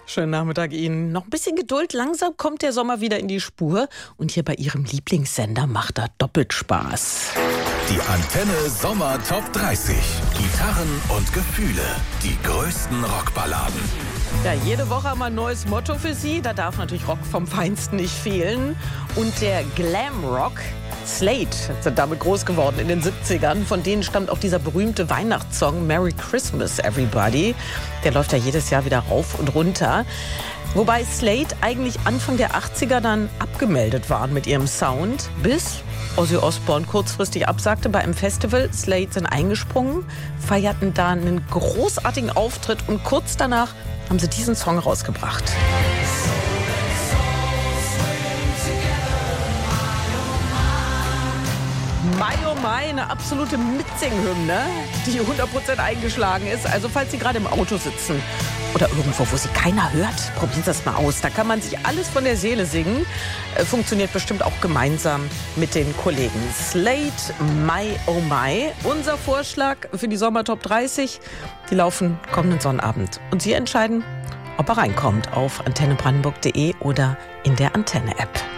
Schönen Nachmittag Ihnen. Noch ein bisschen Geduld, langsam kommt der Sommer wieder in die Spur. Und hier bei Ihrem Lieblingssender macht er doppelt Spaß. Die Antenne Sommer Top 30. Gitarren und Gefühle. Die größten Rockballaden. Ja, jede Woche haben wir ein neues Motto für Sie. Da darf natürlich Rock vom Feinsten nicht fehlen. Und der Glam Rock, Slade sind damit groß geworden in den 70ern. Von denen stammt auch dieser berühmte Weihnachtssong Merry Christmas Everybody. Der läuft ja jedes Jahr wieder rauf und runter. Wobei Slade eigentlich Anfang der 80er dann abgemeldet waren mit ihrem Sound, bis Ozzy Osbourne kurzfristig absagte bei einem Festival. Slade sind eingesprungen, feierten da einen großartigen Auftritt und kurz danach haben sie diesen Song rausgebracht. My oh my, eine absolute Mitsing-Hymne, die 100% eingeschlagen ist. Also falls Sie gerade im Auto sitzen oder irgendwo, wo Sie keiner hört, probieren Sie das mal aus. Da kann man sich alles von der Seele singen. Funktioniert bestimmt auch gemeinsam mit den Kollegen. Slade, My oh my. Unser Vorschlag für die Sommer Top 30. Die laufen kommenden Sonnabend. Und Sie entscheiden, ob er reinkommt auf antennebrandenburg.de oder in der Antenne-App.